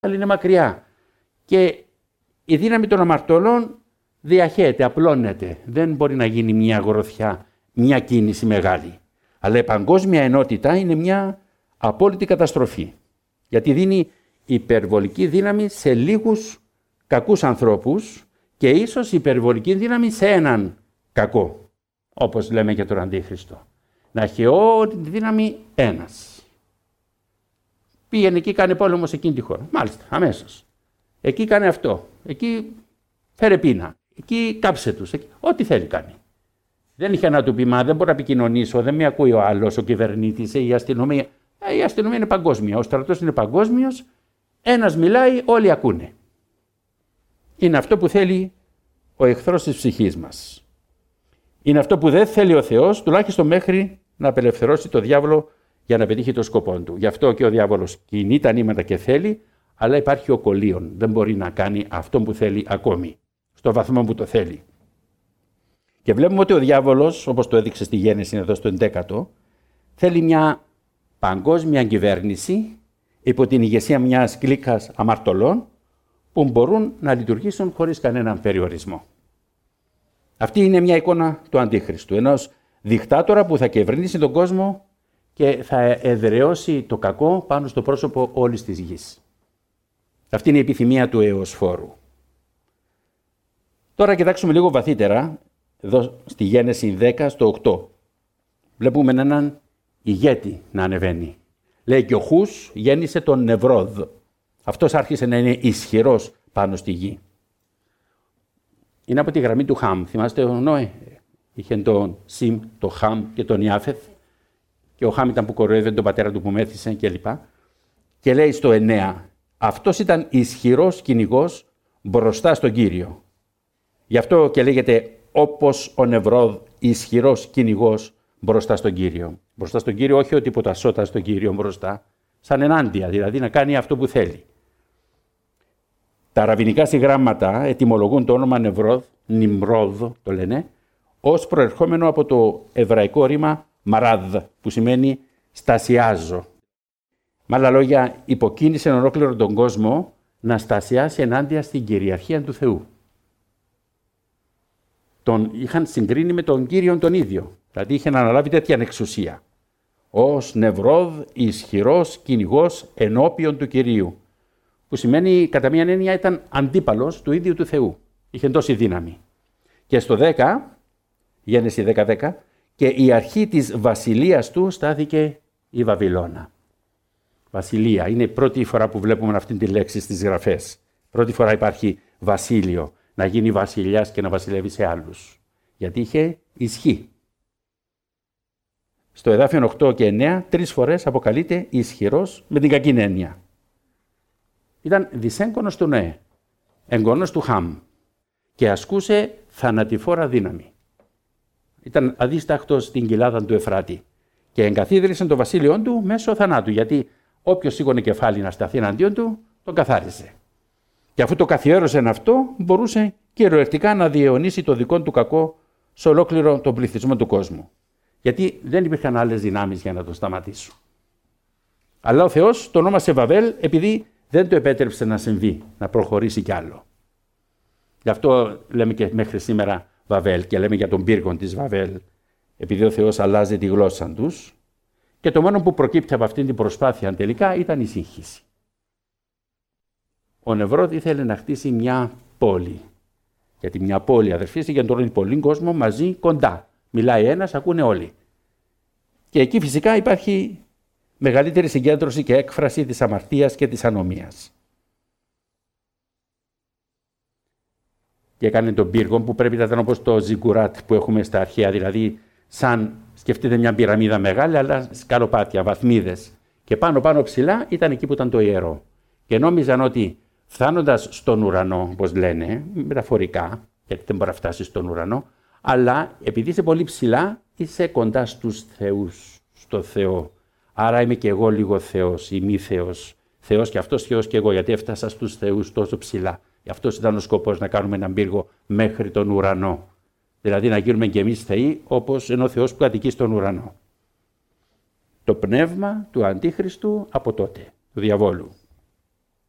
αλλά είναι μακριά. Και η δύναμη των αμαρτωλών διαχέεται, απλώνεται. Δεν μπορεί να γίνει μια γροθιά, μια κίνηση μεγάλη. Αλλά η παγκόσμια ενότητα είναι μια απόλυτη καταστροφή. Γιατί δίνει υπερβολική δύναμη σε λίγους κακούς ανθρώπους και ίσως υπερβολική δύναμη σε έναν κακό. Όπως λέμε για τον Αντίχριστο. Να έχει όλη τη δύναμη ένας. Πήγαινε εκεί, κάνε πόλεμο σε εκείνη τη χώρα. Μάλιστα, αμέσως. Εκεί κάνε αυτό. Εκεί φέρε πείνα. Εκεί κάψε τους. Ό,τι θέλει κάνει. Δεν είχε να του πει, μα δεν μπορώ να επικοινωνήσω, δεν με ακούει ο άλλος, ο κυβερνήτης, η αστυνομία. Η αστυνομία είναι παγκόσμια, ο στρατός είναι παγκόσμιος. Ένας μιλάει, όλοι ακούνε. Είναι αυτό που θέλει ο εχθρός της ψυχής μας. Είναι αυτό που δεν θέλει ο Θεός, τουλάχιστον μέχρι να απελευθερώσει το διάβολο για να πετύχει το σκοπό του. Γι' αυτό και ο διάβολος κινεί τα νήματα και θέλει, αλλά υπάρχει ο κολλίον. Δεν μπορεί να κάνει αυτό που θέλει ακόμη, στο βαθμό που το θέλει. Και βλέπουμε ότι ο διάβολος, όπως το έδειξε στη Γέννηση εδώ στο 11ο, θέλει μια παγκόσμια κυβέρνηση υπό την ηγεσία μιας κλίκας αμαρτωλών που μπορούν να λειτουργήσουν χωρίς κανέναν περιορισμό. Αυτή είναι μια εικόνα του Αντίχριστου, ενός δικτάτορα που θα κυβερνήσει τον κόσμο και θα εδραιώσει το κακό πάνω στο πρόσωπο όλης της γης. Αυτή είναι η επιθυμία του αιωσφόρου. Τώρα κοιτάξουμε λίγο βαθύτερα, εδώ στη Γέννηση 10 στο 8. Βλέπουμε έναν ηγέτη να ανεβαίνει. Λέει και ο Χούς γέννησε τον Νεβρόδ. Αυτός άρχισε να είναι ισχυρός πάνω στη γη. Είναι από τη γραμμή του Χαμ. Θυμάστε ο Νόε. Είχε τον Σιμ, τον Χαμ και τον Ιάφεθ. Και ο Χαμ ήταν που κοροϊδεύε τον πατέρα του που μέθησε κλπ. Και λέει στο 9. Αυτός ήταν ισχυρός κυνηγός μπροστά στον Κύριο. Γι' αυτό και λέγεται όπως ο Νεβρόδ ισχυρός κυνηγός μπροστά στον Κύριο. Μπροστά στον Κύριο, όχι ότι ποτασόταν στον Κύριο μπροστά, σαν ενάντια, δηλαδή να κάνει αυτό που θέλει. Τα ραβινικά συγγράμματα ετυμολογούν το όνομα Νεβρόδ, Νιμρόδ το λένε, ως προερχόμενο από το εβραϊκό ρήμα μαράδ, που σημαίνει στασιάζω. Με άλλα λόγια, υποκίνησε ολόκληρο τον κόσμο να στασιάσει ενάντια στην κυριαρχία του Θεού. Τον είχαν συγκρίνει με τον Κύριον τον ίδιο, δηλαδή είχε να αναλάβει τέτοια εξουσία. Ως Νεβρόδ, ισχυρός κυνηγός ενώπιον του Κυρίου, που σημαίνει κατά μία έννοια ήταν αντίπαλος του ίδιου του Θεού. Είχε τόση δύναμη. Και στο 10, Γέννηση 10-10, και η αρχή της βασιλείας του στάθηκε η Βαβυλώνα. Βασιλεία. Είναι η πρώτη φορά που βλέπουμε αυτή τη λέξη στις γραφές. Πρώτη φορά υπάρχει βασίλειο, να γίνει βασιλιάς και να βασιλεύει σε άλλους. Γιατί είχε ισχύ. Στο εδάφιο 8 και 9, 3 φορές αποκαλείται ισχυρός με την κακή έννοια. Ήταν δυσέγγονος του Νοέ, εγγονός του Χαμ και ασκούσε θανατηφόρα δύναμη. Ήταν αδίσταχτος στην κοιλάδα του Εφράτη και εγκαθίδρυσε το βασίλειό του μέσω θανάτου, γιατί όποιος σήκωνε κεφάλι να σταθεί εναντίον του, τον καθάρισε. Και αφού το καθιέρωσε αυτό, μπορούσε κυριολεκτικά να διαιωνίσει το δικό του κακό σε ολόκληρο τον πληθυσμό του κόσμου. Γιατί δεν υπήρχαν άλλες δυνάμεις για να τον σταματήσουν. Αλλά ο Θεός το ονόμασε Βαβέλ επειδή δεν το επέτρεψε να συμβεί, να προχωρήσει κι άλλο. Γι' αυτό λέμε και μέχρι σήμερα Βαβέλ και λέμε για τον πύργο της Βαβέλ, επειδή ο Θεός αλλάζει τη γλώσσα τους και το μόνο που προκύπτει από αυτή την προσπάθεια τελικά ήταν η σύγχυση. Ο Νεβρόδ ήθελε να χτίσει μια πόλη. Γιατί μια πόλη, αδερφοί, συγκεντρώνει πολύ κόσμο μαζί κοντά. Μιλάει ένας, ακούνε όλοι. Και εκεί φυσικά υπάρχει μεγαλύτερη συγκέντρωση και έκφραση της αμαρτίας και της ανομίας. Και έκανε τον πύργο που πρέπει να ήταν όπως το ζιγκουράτ που έχουμε στα αρχαία, δηλαδή σαν σκεφτείτε μια πυραμίδα μεγάλη, αλλά σκαλοπάτια, βαθμίδες. Και πάνω ψηλά ήταν εκεί που ήταν το ιερό. Και νόμιζαν ότι φτάνοντας στον ουρανό, όπως λένε, μεταφορικά, γιατί δεν μπορεί να φτάσει στον ουρανό, αλλά επειδή είσαι πολύ ψηλά, είσαι κοντά στους θεούς, στο Θεό. Άρα είμαι και εγώ λίγο Θεός ή μη Θεός. Θεός και αυτός, Θεός και εγώ, γιατί έφτασα στους θεούς τόσο ψηλά. Αυτός ήταν ο σκοπός, να κάνουμε έναν πύργο μέχρι τον ουρανό. Δηλαδή να γίνουμε και εμείς θεοί, όπως είναι ο Θεός που κατοικεί στον ουρανό. Το πνεύμα του Αντίχριστου από τότε, του διαβόλου.